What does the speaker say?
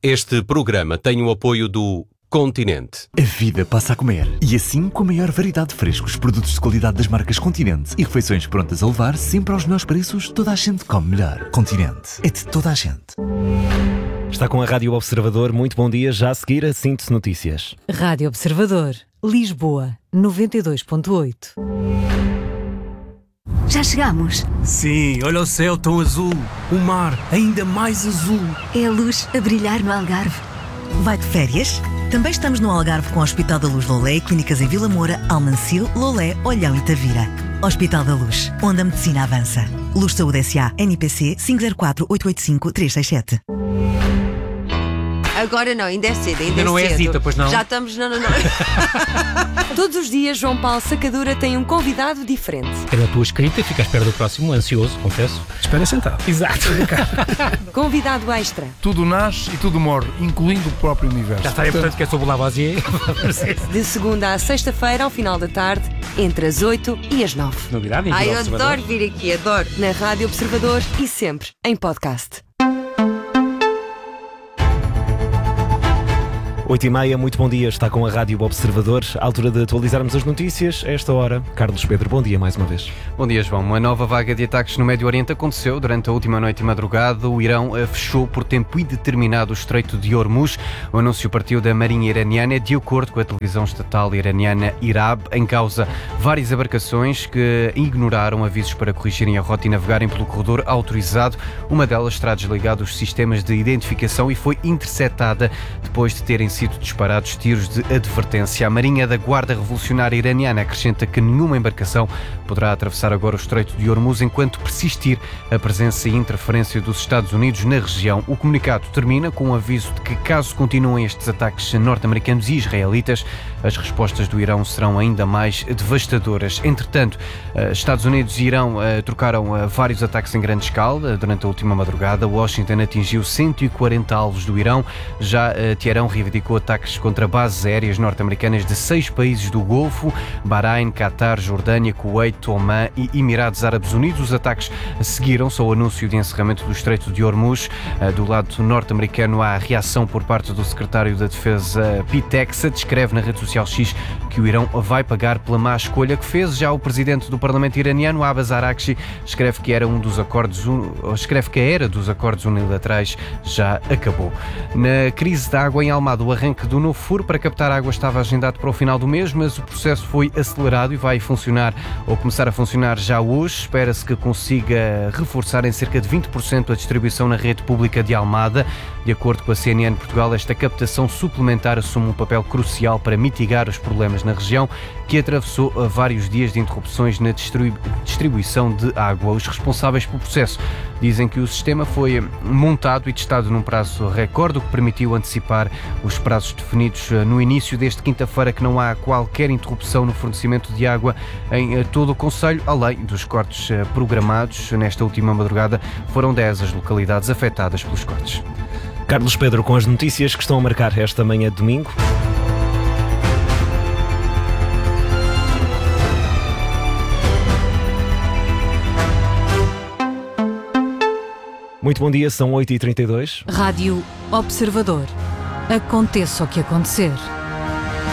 Este programa tem o apoio do Continente. A vida passa a comer. E assim, com a maior variedade de frescos, produtos de qualidade das marcas Continente e refeições prontas a levar, sempre aos melhores preços, toda a gente come melhor. Continente. É de toda a gente. Está com a Rádio Observador. Muito bom dia. Já a seguir a Síntese Notícias. Rádio Observador. Lisboa, 92.8. Já chegamos. Sim, olha o céu tão azul. O mar ainda mais azul. É a luz a brilhar no Algarve. Vai de férias? Também estamos no Algarve com o Hospital da Luz Lolé e clínicas em Vila Moura, Almancil, Lolé, Olhão e Tavira. Hospital da Luz, onde a medicina avança. Luz Saúde S.A. NPC 504-885-367. Agora não, ainda é cedo, ainda não é cedo. Zita, pois não? Já estamos, não. Todos os dias, João Paulo Sacadura tem um convidado diferente. É da tua escrita e fica à espera do próximo, ansioso, confesso. Espera sentado. Exato. Convidado extra. Tudo nasce e tudo morre, incluindo o próprio universo. Já está, portanto, que é sobre Lavoisier. De segunda à sexta-feira, ao final da tarde, entre as 8 e as 9. Novidade, Ai, eu adoro vir aqui, adoro. Na Rádio Observador e sempre em podcast. 8h30, muito bom dia. Está com a Rádio Observador. À altura de atualizarmos as notícias. A esta hora, Carlos Pedro, bom dia mais uma vez. Bom dia, João. Uma nova vaga de ataques no Médio Oriente aconteceu durante a última noite e madrugada. O Irão fechou por tempo indeterminado o Estreito de Hormuz. O anúncio partiu da Marinha Iraniana de acordo com a televisão estatal iraniana IRAB. Em causa, várias embarcações que ignoraram avisos para corrigirem a rota e navegarem pelo corredor autorizado. Uma delas terá desligado os sistemas de identificação e foi interceptada depois de terem sido disparados tiros de advertência. A Marinha da Guarda Revolucionária Iraniana acrescenta que nenhuma embarcação poderá atravessar agora o Estreito de Hormuz enquanto persistir a presença e interferência dos Estados Unidos na região. O comunicado termina com um aviso de que, caso continuem estes ataques norte-americanos e israelitas, as respostas do Irão serão ainda mais devastadoras. Entretanto, Estados Unidos e Irão trocaram vários ataques em grande escala durante a última madrugada. Washington atingiu 140 alvos do Irão. Já Teherão reivindicou ataques contra bases aéreas norte-americanas de 6 países do Golfo: Bahrein, Qatar, Jordânia, Kuwait, Omã e Emirados Árabes Unidos. Os ataques seguiram-se ao anúncio de encerramento do Estreito de Hormuz. Do lado norte-americano, há reação por parte do secretário da Defesa, Pete Hegseth. Descreve na rede social X que o Irão vai pagar pela má escolha que fez. Já o presidente do Parlamento iraniano, Abbas Araghchi, escreve que a era dos acordos unilaterais já acabou. Na crise da água em Almada, o arranque do novo furo para captar água estava agendado para o final do mês, mas o processo foi acelerado e vai começar a funcionar já hoje. Espera-se que consiga reforçar em cerca de 20% a distribuição na rede pública de Almada. De acordo com a CNN Portugal, esta captação suplementar assume um papel crucial para mitigar os problemas na região, que atravessou vários dias de interrupções na distribuição de água. Os responsáveis pelo processo dizem que o sistema foi montado e testado num prazo recorde, o que permitiu antecipar os prazos definidos no início deste quinta-feira, que não há qualquer interrupção no fornecimento de água em todo o concelho, além dos cortes programados. Nesta última madrugada foram 10 as localidades afetadas pelos cortes. Carlos Pedro com as notícias que estão a marcar esta manhã de domingo. Muito bom dia, são 8h32. Rádio Observador. Aconteça o que acontecer.